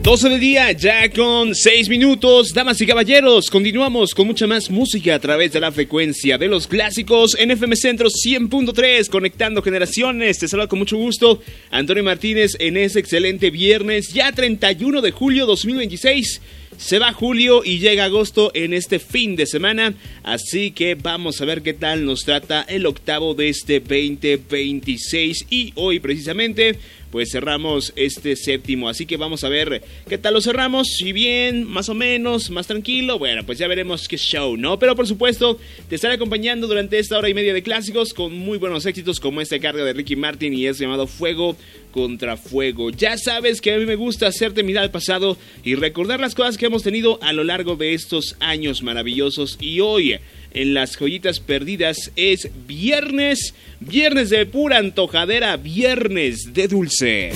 12 del día, ya con 6 minutos. Damas y caballeros, continuamos con mucha más música a través de la frecuencia de los clásicos en FM Centro 100.3, conectando generaciones. Te saludo con mucho gusto, Antonio Martínez, en ese excelente viernes, ya 31 de julio 2026. Se va julio y llega agosto en este fin de semana, así que vamos a ver qué tal nos trata el octavo de este 2026. Y hoy precisamente pues cerramos este séptimo, así que vamos a ver qué tal lo cerramos, si bien, más o menos, más tranquilo, bueno, pues ya veremos qué show, ¿no? Pero por supuesto, te estaré acompañando durante esta hora y media de clásicos con muy buenos éxitos como esta carga de Ricky Martin y es llamado Fuego contra Fuego. Ya sabes que a mí me gusta hacerte mirar al pasado y recordar las cosas que hemos tenido a lo largo de estos años maravillosos, y hoy en las joyitas perdidas es viernes de pura antojadera, viernes de dulce.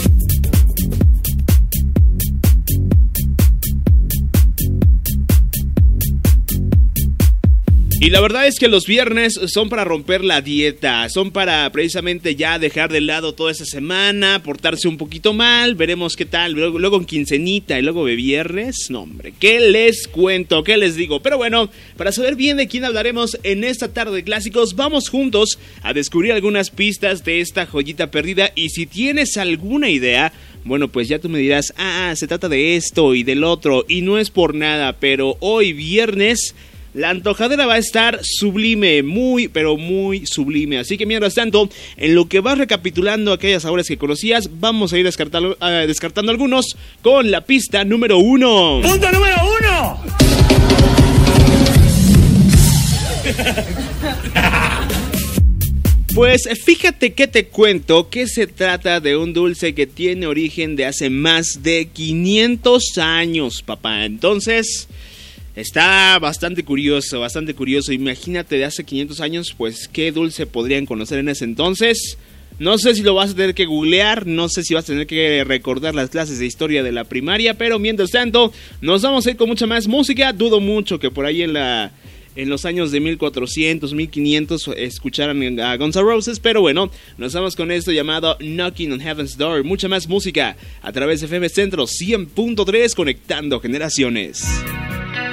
Y la verdad es que los viernes son para romper la dieta, son para precisamente ya dejar de lado toda esa semana, portarse un poquito mal, veremos qué tal, luego en quincenita y luego de viernes, no hombre, ¿qué les cuento? ¿Qué les digo? Pero bueno, para saber bien de quién hablaremos en esta tarde de clásicos, vamos juntos a descubrir algunas pistas de esta joyita perdida, y si tienes alguna idea, bueno, pues ya tú me dirás, se trata de esto y del otro, y no es por nada, pero hoy viernes la antojadera va a estar sublime, muy, pero muy sublime. Así que mientras tanto, en lo que vas recapitulando aquellas sabores que conocías, vamos a ir descartando algunos con la pista número 1. ¡Punto número 1! Pues fíjate que te cuento que se trata de un dulce que tiene origen de hace más de 500 años, papá. Entonces está bastante curioso. Imagínate, de hace 500 años, pues qué dulce podrían conocer en ese entonces. No sé si lo vas a tener que googlear, no sé si vas a tener que recordar las clases de historia de la primaria, pero mientras tanto nos vamos a ir con mucha más música. Dudo mucho que por ahí en los años de 1400, 1500 escucharan a Guns N' Roses, pero bueno, nos vamos con esto llamado Knocking on Heaven's Door. Mucha más música a través de FM Centro 100.3, conectando generaciones.